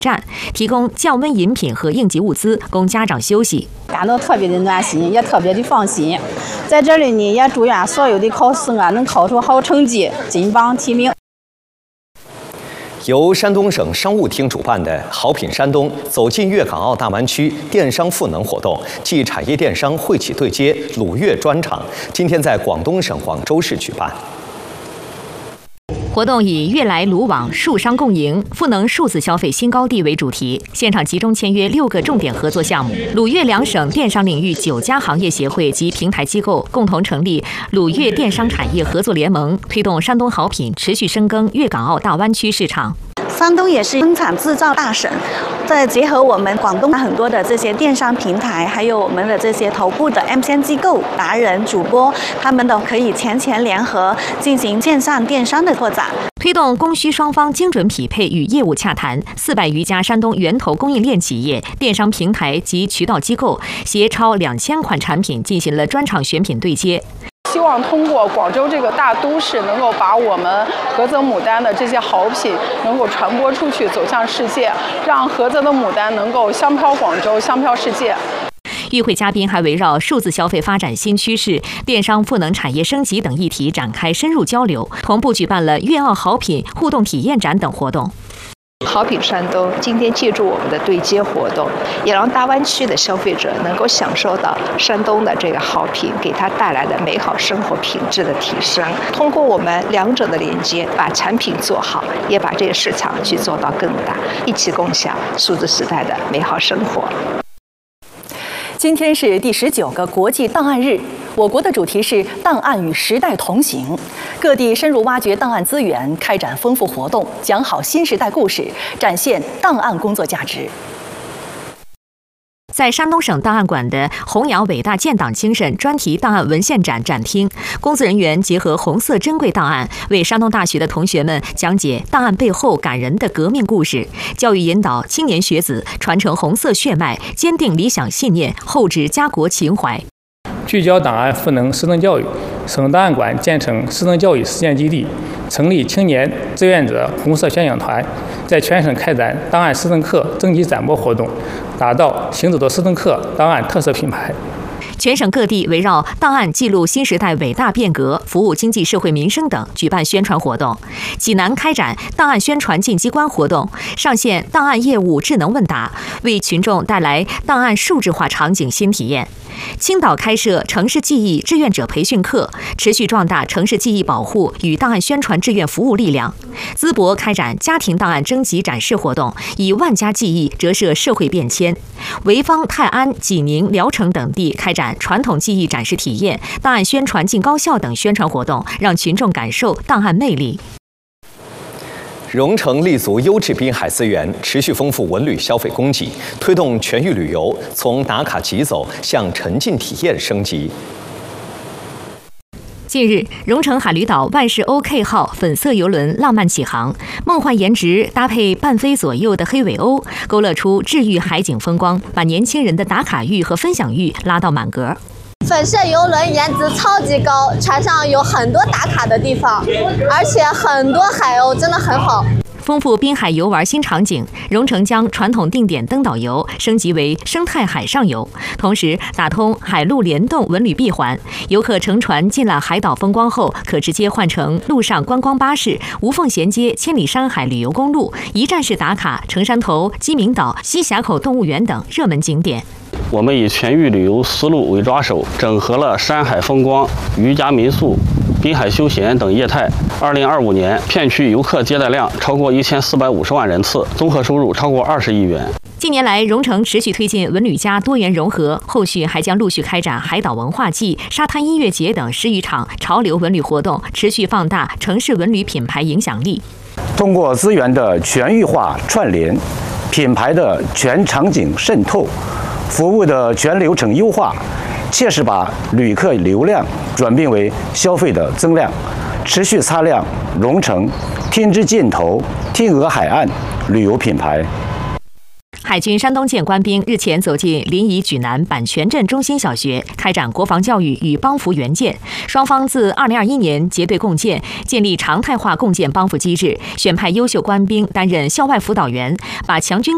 站，提供降温饮品和应急物资，供家长休息。 感到特别的暖心，也特别的放心。在这里呢，也祝愿所有的考生能考出好成绩，金榜题名。 由山东省商务厅主办的“好品山东，走进粤港澳大湾区电商赋能”活动暨产业电商惠企对接鲁粤专场，今天在广东省广州市举办。 活动以“粤来鲁往，数商共赢，赋能数字消费新高地”为主题，现场集中签约6个重点合作项目。鲁粤两省电商领域9家行业协会及平台机构共同成立鲁粤电商产业合作联盟，推动山东好品持续深耕粤港澳大湾区市场。 山东也是生产制造大省，再结合我们广东很多的这些电商平台，还有我们的这些头部的 MCN 机构、达人、主播，他们都可以前联合进行线上电商的拓展， 推动供需双方精准匹配与业务洽谈。400余家山东源头供应链企业、电商平台及渠道机构携超2000款产品进行了专场选品对接。 希望通过广州这个大都市，能够把我们菏泽牡丹的这些好品能够传播出去，走向世界，让菏泽的牡丹能够香飘广州，香飘世界。 与会嘉宾还围绕数字消费发展新趋势、电商赋能产业升级等议题展开深入交流，同步举办了粤澳好品互动体验展等活动。 好品山东今天借助我们的对接活动，也让大湾区的消费者能够享受到山东的这个好品给他带来的美好生活品质的提升。通过我们两者的连接，把产品做好，也把这个市场去做到更大，一起共享数字时代的美好生活。 今天是第19个国际档案日，我国的主题是“档案与时代同行”。各地深入挖掘档案资源，开展丰富活动，讲好新时代故事，展现档案工作价值。 在山东省档案馆的“弘扬伟大建党精神”专题档案文献展展厅，工作人员结合红色珍贵档案，为山东大学的同学们讲解档案背后感人的革命故事，教育引导青年学子传承红色血脉，坚定理想信念，厚植家国情怀。 聚焦档案赋能师生教育，省档案馆建成师生教育实践基地，成立青年志愿者红色宣讲团，在全省开展档案师生课征集展播活动，打造行走的师生课档案特色品牌。 全省各地围绕档案记录新时代伟大变革、服务经济社会民生等举办宣传活动。济南开展档案宣传进机关活动，上线档案业务智能问答，为群众带来档案数字化场景新体验。青岛开设城市记忆志愿者培训课，持续壮大城市记忆保护与档案宣传志愿服务力量。淄博开展家庭档案征集展示活动，以万家记忆折射社会变迁。潍坊、泰安、济宁、聊城等地开展传统技艺展示体验、档案宣传进高校等宣传活动，让群众感受档案魅力。 蓉城立足优质滨海资源，持续丰富文旅消费供给，推动全域旅游从打卡疾走向沉浸体验升级。 近日，蓉城海旅岛万事 OK 号粉色邮轮浪漫启航，梦幻颜值搭配半飞左右的黑尾鸥，勾勒出治愈海景风光，把年轻人的打卡欲和分享欲拉到满格。 粉色邮轮颜值超级高，船上有很多打卡的地方，而且很多海鸥真的很好。 丰富滨海游玩新场景，蓉城将传统定点登岛游升级为生态海上游，同时打通海陆联动文旅闭环。游客乘船进了海岛风光后，可直接换乘陆上观光巴士，无缝衔接千里山海旅游公路，一站式打卡城山头、鸡鸣岛、西峡口动物园等热门景点。 我们以全域旅游思路为抓手，整合了山海风光、渔家民宿、滨海休闲等业态。2025年片区游客接待量超过1450万人次，综合收入超过20亿元。 近年来，蓉城持续推进文旅加多元融合，后续还将陆续开展海岛文化季、沙滩音乐节等10余场潮流文旅活动，持续放大城市文旅品牌影响力。 通过资源的全域化串联，品牌的全场景渗透，服务的全流程优化，切实把旅客流量转变为消费的增量，持续擦亮蓉城天之尽头、天鹅海岸旅游品牌。 海军山东舰官兵日前走进临沂莒南板泉镇中心小学，开展国防教育与帮扶援建。双方自2021年结对共建，建立常态化共建帮扶机制，选派优秀官兵担任校外辅导员，把强军